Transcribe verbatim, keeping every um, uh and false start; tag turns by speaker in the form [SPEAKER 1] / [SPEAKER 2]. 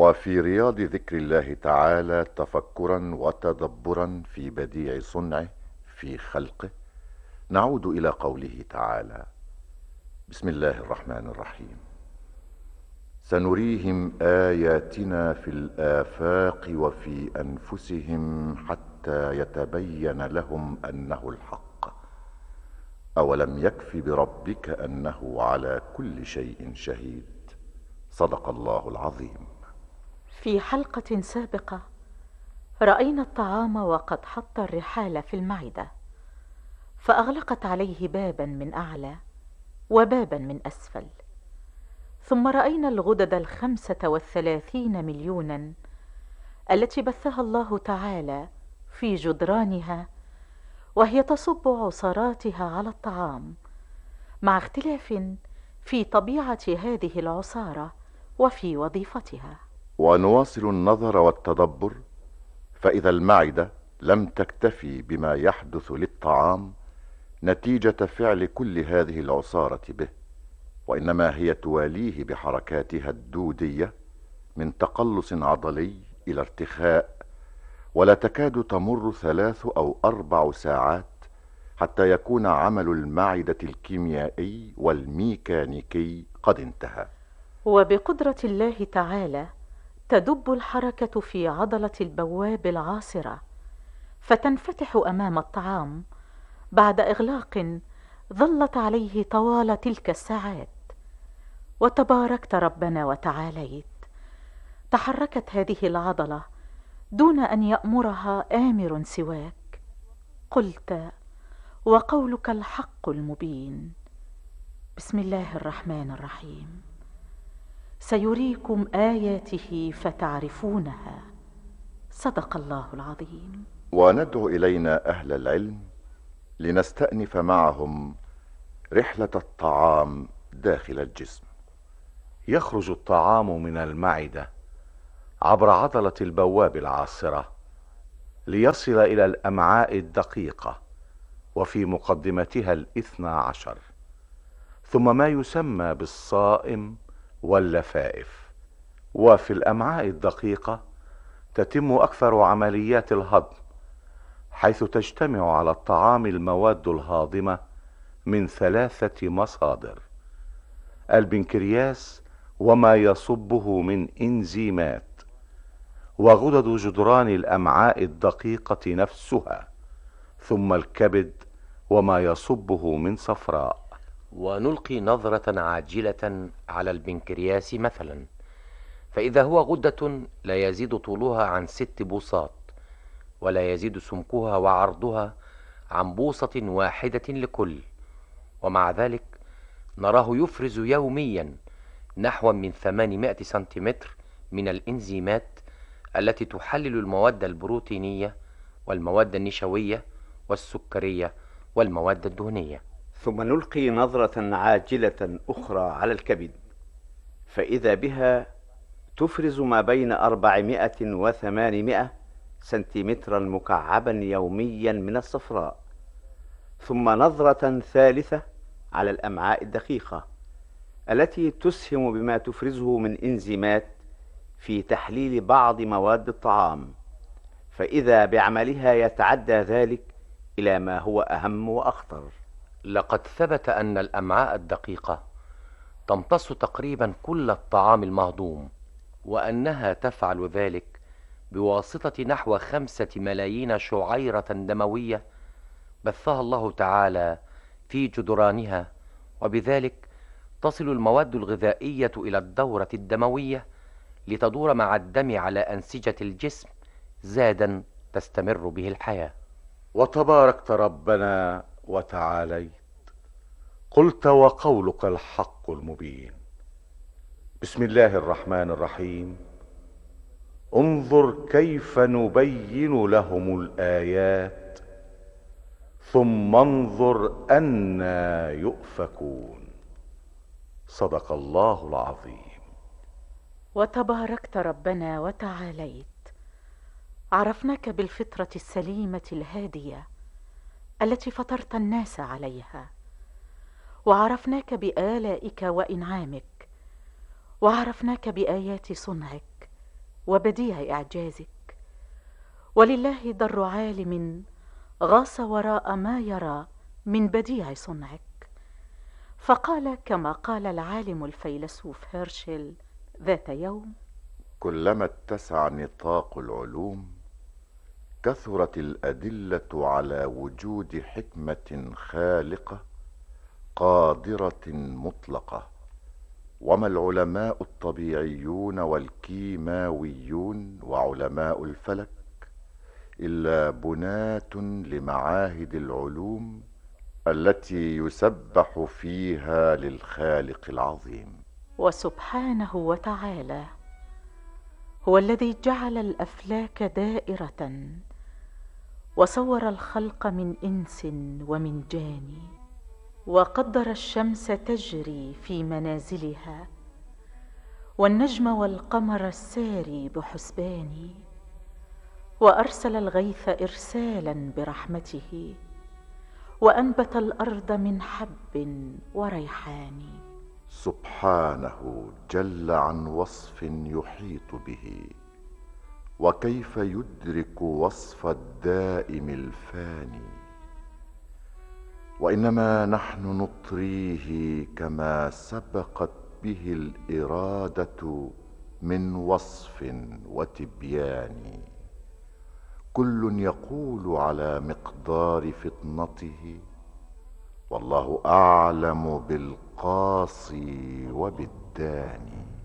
[SPEAKER 1] وفي رياض ذكر الله تعالى تفكرا وتدبرا في بديع صنعه في خلقه، نعود إلى قوله تعالى: بسم الله الرحمن الرحيم. سنريهم آياتنا في الآفاق وفي أنفسهم حتى يتبين لهم أنه الحق، أولم يكف بربك أنه على كل شيء شهيد. صدق الله العظيم.
[SPEAKER 2] في حلقة سابقة رأينا الطعام وقد حط الرحال في المعدة، فأغلقت عليه بابا من أعلى وبابا من أسفل، ثم رأينا الغدد الخمسة والثلاثين مليونا التي بثها الله تعالى في جدرانها، وهي تصب عصاراتها على الطعام، مع اختلاف في طبيعة هذه العصارة وفي وظيفتها.
[SPEAKER 1] ونواصل النظر والتدبر، فإذا المعدة لم تكتفي بما يحدث للطعام نتيجة فعل كل هذه العصارة به، وإنما هي تواليه بحركاتها الدودية من تقلص عضلي إلى ارتخاء، ولا تكاد تمر ثلاث أو أربع ساعات حتى يكون عمل المعدة الكيميائي والميكانيكي قد انتهى.
[SPEAKER 2] وبقدرة الله تعالى تدب الحركة في عضلة البواب العاصرة، فتنفتح أمام الطعام بعد إغلاق ظلت عليه طوال تلك الساعات. وتباركت ربنا وتعاليت، تحركت هذه العضلة دون أن يأمرها آمر سواك. قلت: وقولك الحق المبين. بسم الله الرحمن الرحيم. سيريكم آياته فتعرفونها. صدق الله العظيم.
[SPEAKER 1] وندعو إلينا أهل العلم لنستأنف معهم رحلة الطعام داخل الجسم.
[SPEAKER 3] يخرج الطعام من المعدة عبر عضلة البواب العاصرة ليصل إلى الأمعاء الدقيقة، وفي مقدمتها الاثنى عشر، ثم ما يسمى بالصائم واللفائف. وفي الأمعاء الدقيقة تتم أكثر عمليات الهضم، حيث تجتمع على الطعام المواد الهاضمة من ثلاثة مصادر: البنكرياس وما يصبه من إنزيمات، وغدد جدران الأمعاء الدقيقة نفسها، ثم الكبد وما يصبه من صفراء.
[SPEAKER 4] ونلقي نظرة عاجلة على البنكرياس مثلا، فإذا هو غدة لا يزيد طولها عن ست بوصات، ولا يزيد سمكها وعرضها عن بوصة واحدة لكل، ومع ذلك نراه يفرز يوميا نحو من ثمانمائة سنتيمتر من الإنزيمات التي تحلل المواد البروتينية والمواد النشوية والسكرية والمواد الدهنية.
[SPEAKER 5] ثم نلقي نظرة عاجلة أخرى على الكبد، فإذا بها تفرز ما بين أربعمائة وثمانمائة سنتيمترا مكعبا يوميا من الصفراء. ثم نظرة ثالثة على الأمعاء الدقيقة التي تسهم بما تفرزه من إنزيمات في تحليل بعض مواد الطعام، فإذا بعملها يتعدى ذلك إلى ما هو أهم وأخطر.
[SPEAKER 4] لقد ثبت أن الأمعاء الدقيقة تمتص تقريبا كل الطعام المهضوم، وأنها تفعل ذلك بواسطة نحو خمسة ملايين شعيرة دموية بثها الله تعالى في جدرانها، وبذلك تصل المواد الغذائية إلى الدورة الدموية لتدور مع الدم على أنسجة الجسم زادا تستمر به الحياة.
[SPEAKER 3] وتباركت ربنا وتعاليت. قلت: وقولك الحق المبين. بسم الله الرحمن الرحيم. انظر كيف نبين لهم الآيات ثم انظر أنى يؤفكون. صدق الله العظيم.
[SPEAKER 2] وتباركت ربنا وتعاليت. عرفناك بالفطرة السليمة الهادية التي فطرت الناس عليها، وعرفناك بآلائك وإنعامك، وعرفناك بآيات صنعك وبديع إعجازك. ولله در عالم غاص وراء ما يرى من بديع صنعك، فقال كما قال العالم الفيلسوف هيرشل ذات يوم:
[SPEAKER 1] كلما اتسع نطاق العلوم كثرت الأدلة على وجود حكمة خالقة قادرة مطلقة، وما العلماء الطبيعيون والكيماويون وعلماء الفلك إلا بناة لمعاهد العلوم التي يسبح فيها للخالق العظيم.
[SPEAKER 2] وسبحانه وتعالى هو الذي جعل الأفلاك دائرة، وصور الخلق من إنس ومن جان، وقدر الشمس تجري في منازلها، والنجم والقمر الساري بحسبان، وأرسل الغيث إرسالا برحمته، وأنبت الأرض من حب وريحان.
[SPEAKER 1] سبحانه جل عن وصف يحيط به، وكيف يدرك وصف الدائم الفاني، وإنما نحن نطريه كما سبقت به الإرادة من وصف وتبيان. كل يقول على مقدار فطنته، والله أعلم بالقاصي وبالداني.